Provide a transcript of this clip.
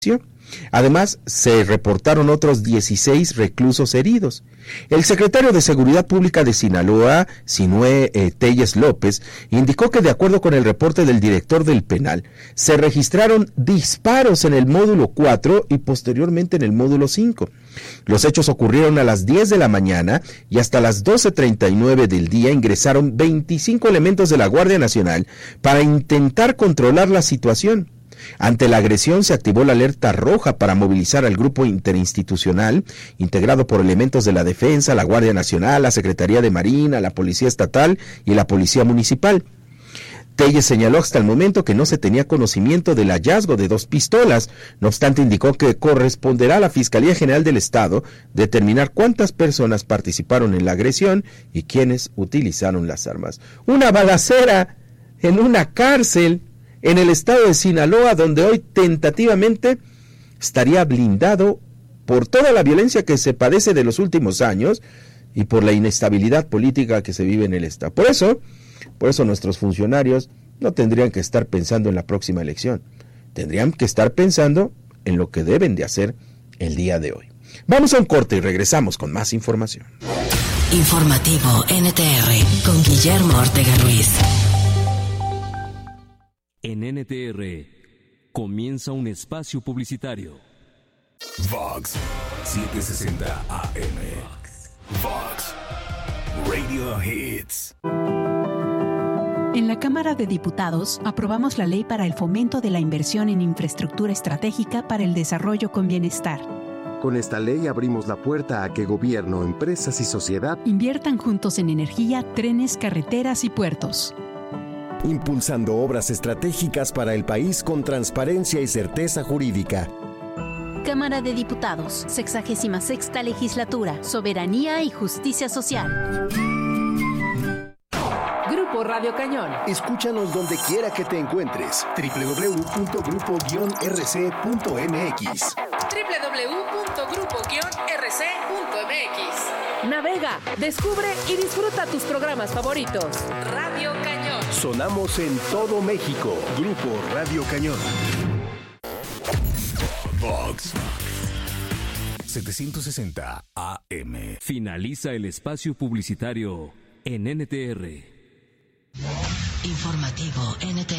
Además, se reportaron otros 16 reclusos heridos. El secretario de Seguridad Pública de Sinaloa, Sinue Telles López, indicó que de acuerdo con el reporte del director del penal, se registraron disparos en el módulo 4 y posteriormente en el módulo 5. Los hechos ocurrieron a las 10 de la mañana y hasta las 12:39 del día ingresaron 25 elementos de la Guardia Nacional para intentar controlar la situación. Ante la agresión se activó la alerta roja para movilizar al grupo interinstitucional, integrado por elementos de la Defensa, la Guardia Nacional, la Secretaría de Marina, la Policía Estatal y la Policía Municipal. Telles señaló hasta el momento que no se tenía conocimiento del hallazgo de 2 pistolas. No obstante, indicó que corresponderá a la Fiscalía General del Estado determinar cuántas personas participaron en la agresión y quiénes utilizaron las armas. Una balacera en una cárcel en el estado de Sinaloa, donde hoy tentativamente estaría blindado por toda la violencia que se padece de los últimos años y por la inestabilidad política que se vive en el estado. Por eso nuestros funcionarios no tendrían que estar pensando en la próxima elección. Tendrían que estar pensando en lo que deben de hacer el día de hoy. Vamos a un corte y regresamos con más información. Informativo NTR con Guillermo Ortega Ruiz. En NTR comienza un espacio publicitario. Vox 760 AM. Vox Radio Hits. En la Cámara de Diputados aprobamos la ley para el fomento de la inversión en infraestructura estratégica para el desarrollo con bienestar. Con esta ley abrimos la puerta a que gobierno, empresas y sociedad inviertan juntos en energía, trenes, carreteras y puertos. Impulsando obras estratégicas para el país con transparencia y certeza jurídica. Cámara de Diputados, 66ª Legislatura, Soberanía y Justicia Social. Grupo Radio Cañón. Escúchanos donde quiera que te encuentres. www.grupo-rc.mx. www.grupo-rc.mx. Navega, descubre y disfruta tus programas favoritos. Radio Cañón. Sonamos en todo México. Grupo Radio Cañón. Vox 760 AM. Finaliza el espacio publicitario en NTR. Informativo NTR.